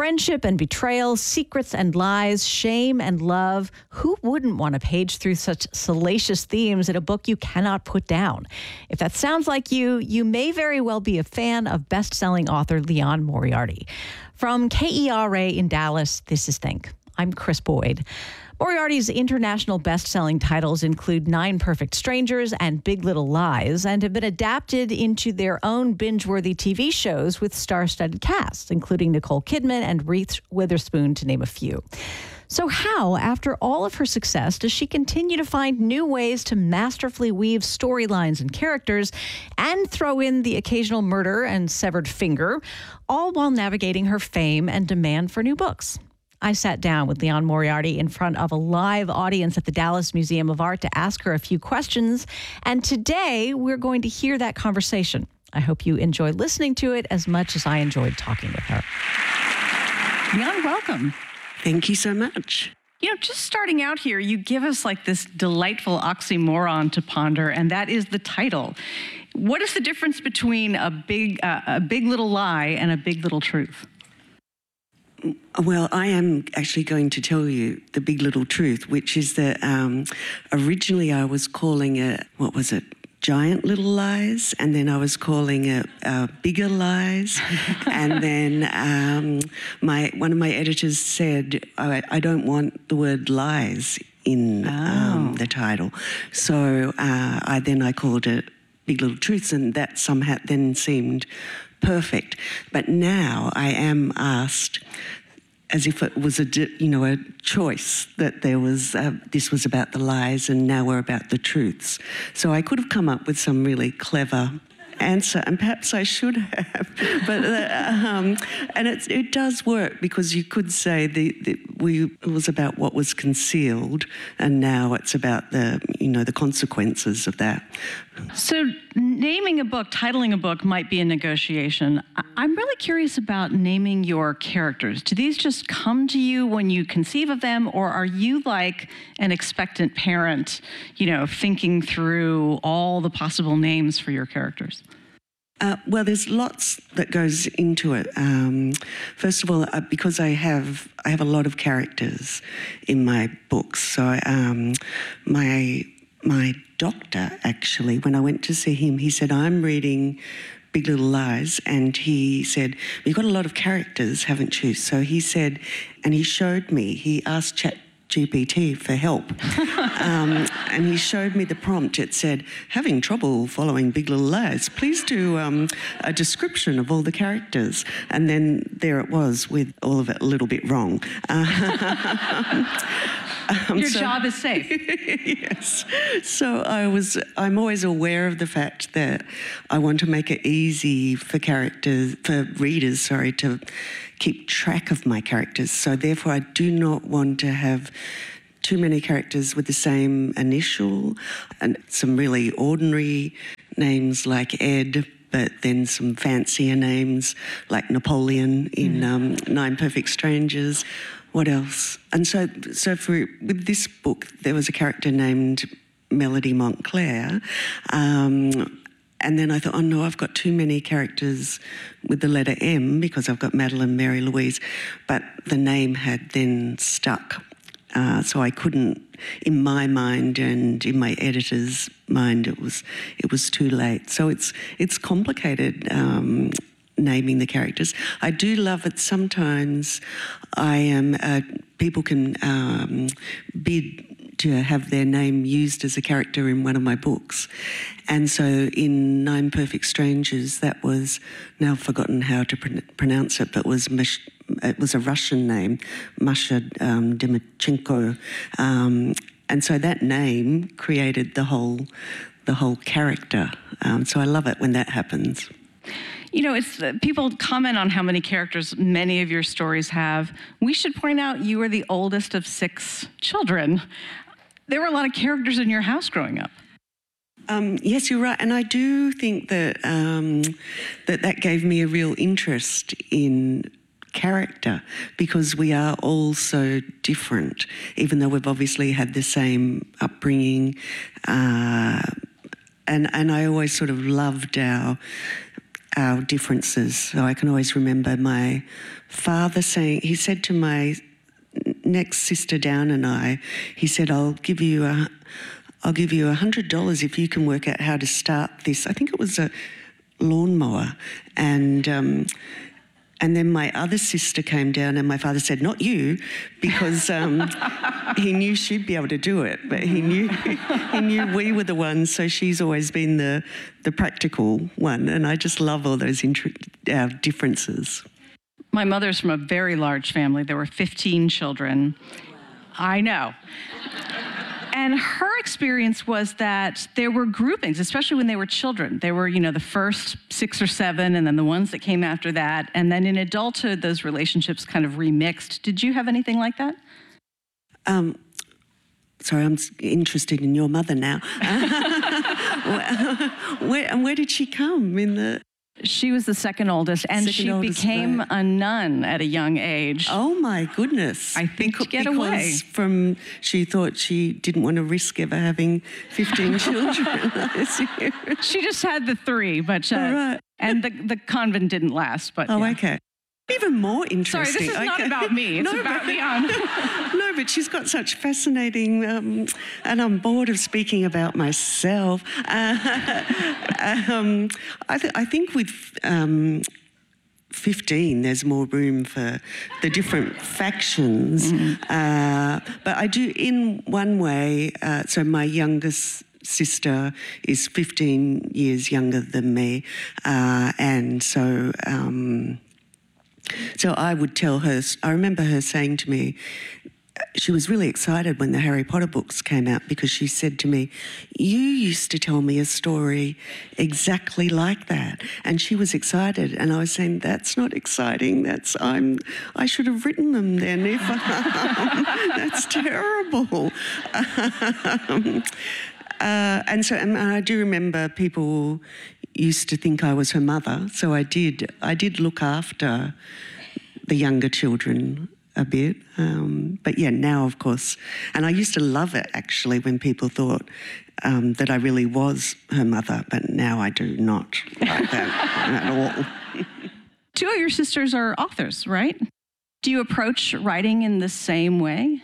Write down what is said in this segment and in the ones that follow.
Friendship and betrayal, secrets and lies, shame and love. Who wouldn't want to page through such salacious themes in a book you cannot put down? If that sounds like you, you may very well be a fan of best-selling author Liane Moriarty. From KERA in Dallas, this is Think. I'm Chris Boyd. Moriarty's international best-selling titles include Nine Perfect Strangers and Big Little Lies, and have been adapted into their own binge-worthy TV shows with star-studded casts, including Nicole Kidman and Reese Witherspoon, to name a few. So how, after all of her success, does she continue to find new ways to masterfully weave storylines and characters and throw in the occasional murder and severed finger, all while navigating her fame and demand for new books? I sat down with Liane Moriarty in front of a live audience at the Dallas Museum of Art to ask her a few questions, and today we're going to hear that conversation. I hope you enjoy listening to it as much as I enjoyed talking with her. Liane, welcome. Thank you so much. You know, just starting out here, you give us like this delightful oxymoron to ponder, and that is the title. What is the difference between a big little lie and a big little truth? Well, I am actually going to tell you the big little truth, which is that originally I was calling it, Giant Little Lies, and then I was calling it Bigger Lies, and then one of my editors said, I don't want the word lies in the title. So I called it Big Little Truths, and that somehow then seemed perfect. But now I am asked, as if it was a choice, that there was this was about the lies and now we're about the truths. So I could have come up with some really clever answer, and perhaps I should have, but and it does work, because you could say it was about what was concealed, and now it's about the consequences of that. So naming a book, titling a book might be a negotiation. I'm really curious about naming your characters. Do these just come to you when you conceive of them, or are you like an expectant parent, thinking through all the possible names for your characters? Well, there's lots that goes into it. First of all, because I have a lot of characters in my books. So my doctor, actually, when I went to see him, he said, I'm reading Big Little Lies, and he said, you've got a lot of characters, haven't you? So he said, and he showed me, he asked ChatGPT for help, and he showed me the prompt. It said, having trouble following Big Little Lies, please do a description of all the characters. And then there it was with all of it a little bit wrong. Your job is safe. Yes. So I'm always aware of the fact that I want to make it easy for readers, to keep track of my characters. So therefore I do not want to have too many characters with the same initial, and some really ordinary names like Ed, but then some fancier names like Napoleon in Nine Perfect Strangers. What else? And so with this book, there was a character named Melody Montclair, and then I thought, oh no, I've got too many characters with the letter M, because I've got Madeline, Mary Louise, but the name had then stuck. So I couldn't, in my mind and in my editor's mind, it was too late. So it's complicated naming the characters. I do love it. Sometimes people can bid to have their name used as a character in one of my books. And so in Nine Perfect Strangers, that was, now I've forgotten how to pronounce it, but it was a Russian name, Masha Demchenko. And so that name created the whole character. So I love it when that happens. It's people comment on how many characters many of your stories have. We should point out you are the oldest of 6 children. There were a lot of characters in your house growing up. Yes, you're right. And I do think that that gave me a real interest in character, because we are all so different, even though we've obviously had the same upbringing. And I always sort of loved our our differences. So I can always remember my father saying, he said to my next sister down and I, he said, I'll give you $100 if you can work out how to start this. I think it was a lawnmower. And then my other sister came down and my father said, not you, because he knew she'd be able to do it, but he knew we were the ones, so she's always been the practical one. And I just love all those differences. My mother's from a very large family. There were 15 children. I know. And her experience was that there were groupings, especially when they were children. They were, the first 6 or 7, and then the ones that came after that. And then in adulthood, those relationships kind of remixed. Did you have anything like that? Sorry, I'm interested in your mother now. Where did she come? She was the second oldest, and she became a nun at a young age. Oh my goodness! I think to get away. She thought she didn't want to risk ever having 15 children. She just had the 3, but right. And the convent didn't last. But yeah. Okay. Even more interesting. Sorry, this is not about me. It's about Leon. No, but she's got such fascinating, and I'm bored of speaking about myself. I think with 15, there's more room for the different factions. But I do, in one way, so my youngest sister is 15 years younger than me, and so... So I would tell her, I remember her saying to me, she was really excited when the Harry Potter books came out because she said to me, you used to tell me a story exactly like that. And she was excited. And I was saying, that's not exciting. I should have written them then. That's terrible. And I do remember people used to think I was her mother, so I did look after the younger children a bit. But yeah, now of course, and I used to love it actually when people thought that I really was her mother, but now I do not like that at all. 2 of your sisters are authors, right? Do you approach writing in the same way?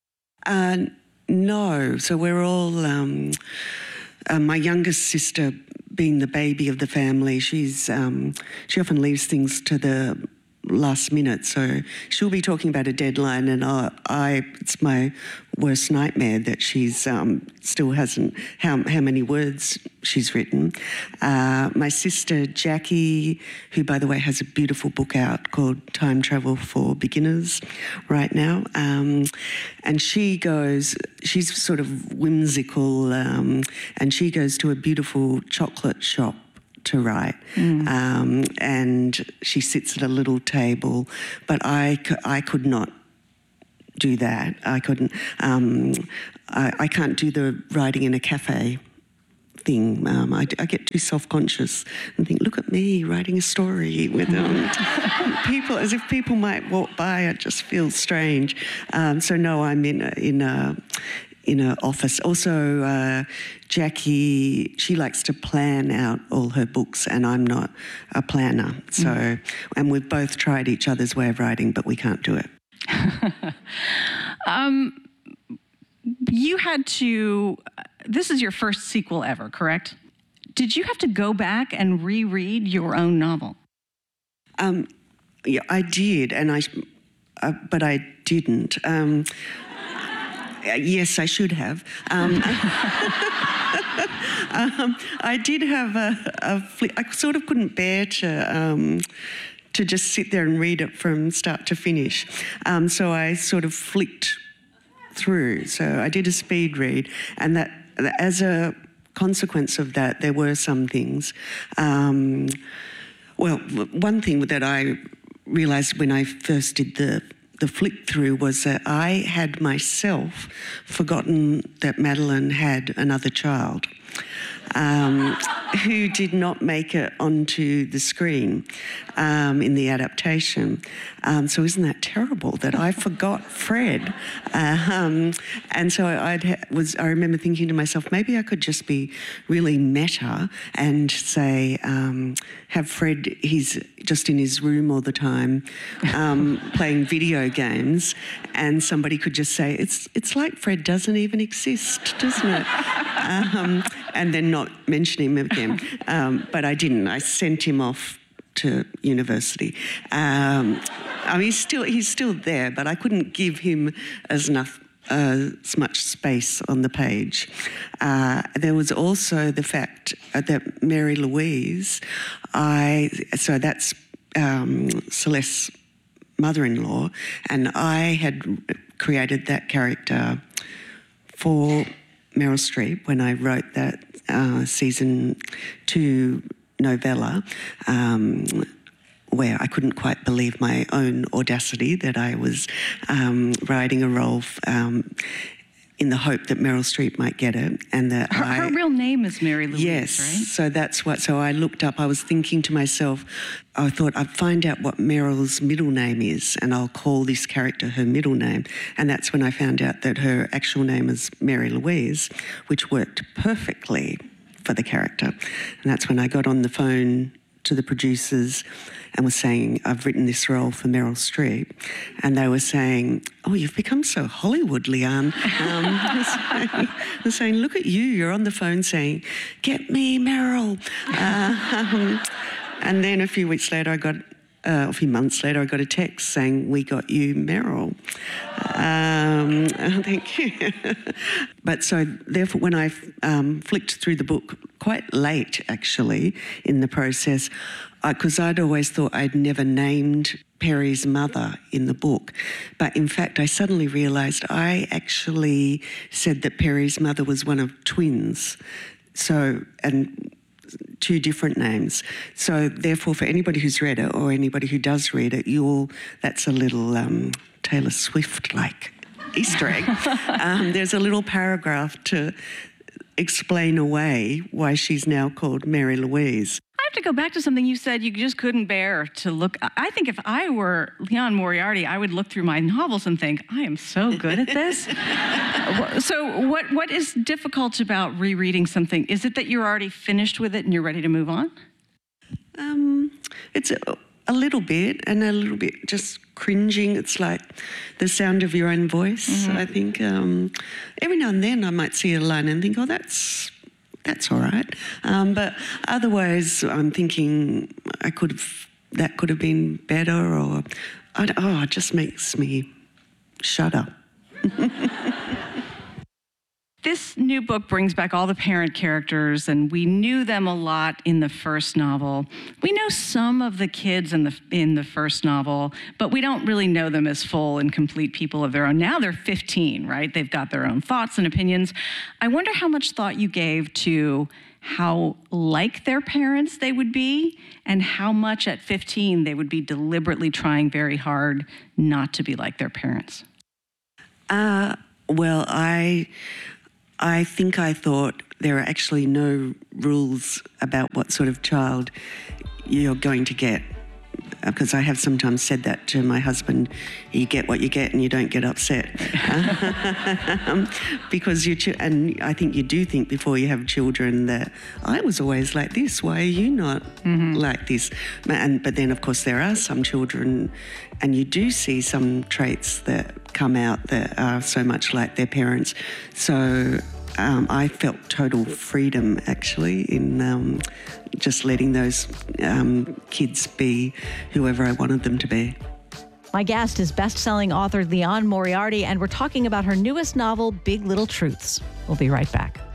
No, so we're all, my youngest sister being the baby of the family, she often leaves things to the last minute, so she'll be talking about a deadline and it's my worst nightmare that she's still hasn't, how many words she's written. My sister Jackie, who by the way has a beautiful book out called Time Travel for Beginners right now, and she's sort of whimsical, and she goes to a beautiful chocolate shop to write, and she sits at a little table, but I could not do that. I couldn't. I can't do the writing in a cafe thing. I get too self-conscious and think, look at me writing a story with people, as if people might walk by. It just feels strange. So no, I'm in a office. Also, Jackie, she likes to plan out all her books, and I'm not a planner. So, and we've both tried each other's way of writing, but we can't do it. You had to, this is your first sequel ever, correct? Did you have to go back and reread your own novel? Yeah, I did, but I didn't. Yes, I should have. I did have a flip. I sort of couldn't bear to just sit there and read it from start to finish. So I sort of flicked through. So I did a speed read, and that as a consequence of that, there were some things. Well, one thing that I realised when I first did the flick through was that I had myself forgotten that Madeline had another child. who did not make it onto the screen in the adaptation. So isn't that terrible that I forgot Fred? And so I remember thinking to myself, maybe I could just be really meta and say, have Fred, he's just in his room all the time playing video games, and somebody could just say, it's like Fred doesn't even exist, doesn't it? And then not mention him again. But I didn't. I sent him off to university. I mean, he's still there, but I couldn't give him as much space on the page. There was also the fact that Mary Louise, so that's Celeste's mother-in-law, and I had created that character for Meryl Streep when I wrote that season 2 novella, where I couldn't quite believe my own audacity that I was writing a role in the hope that Meryl Streep might get it, and that her real name is Mary Louise, yes, right? So that's what. So I looked up. I was thinking to myself, I thought I'd find out what Meryl's middle name is, and I'll call this character her middle name. And that's when I found out that her actual name is Mary Louise, which worked perfectly for the character. And that's when I got on the phone to the producers and was saying, I've written this role for Meryl Streep. And they were saying, oh, you've become so Hollywood, Leanne. They're saying, look at you, you're on the phone saying, get me Meryl. And then a few months later, I got a text saying, we got you Meryl. Thank you. But so therefore, when I flicked through the book, quite late actually in the process, because I'd always thought I'd never named Perry's mother in the book. But in fact, I suddenly realised I actually said that Perry's mother was one of twins. So, and 2 different names. So therefore, for anybody who's read it or anybody who does read it, that's a little Taylor Swift-like Easter egg. There's a little paragraph to explain away why she's now called Mary Louise. I have to go back to something you said you just couldn't bear to look. I think if I were Liane Moriarty, I would look through my novels and think, I am so good at this. So what is difficult about rereading something? Is it that you're already finished with it and you're ready to move on? It's a little bit, and a little bit just cringing. It's like the sound of your own voice, mm-hmm. I think. Every now and then I might see a line and think, oh, that's all right. But otherwise, I'm thinking that could have been better, or it just makes me shudder. This new book brings back all the parent characters, and we knew them a lot in the first novel. We know some of the kids in the first novel, but we don't really know them as full and complete people of their own. Now they're 15, right? They've got their own thoughts and opinions. I wonder how much thought you gave to how like their parents they would be, and how much at 15 they would be deliberately trying very hard not to be like their parents. Well, I think I thought there are actually no rules about what sort of child you're going to get, because I have sometimes said that to my husband, you get what you get and you don't get upset. Because and I think you do think before you have children that I was always like this, why are you not like this? But then of course there are some children, and you do see some traits that come out that are so much like their parents. So I felt total freedom actually in just letting those kids be whoever I wanted them to be. My guest is best-selling author Liane Moriarty, and we're talking about her newest novel, Big Little Truths. We'll be right back.